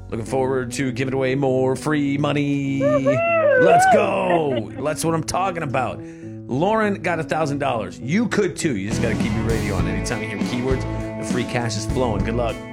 Looking forward to giving away more free money. Let's go. That's what I'm talking about. Lauren got $1,000. You could too. You just got to keep your radio on. Anytime you hear keywords, the free cash is flowing. Good luck.